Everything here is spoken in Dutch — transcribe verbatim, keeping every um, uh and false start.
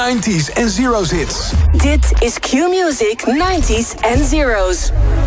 nineties en zeros hits. Dit is Q-Music nineties en zeros.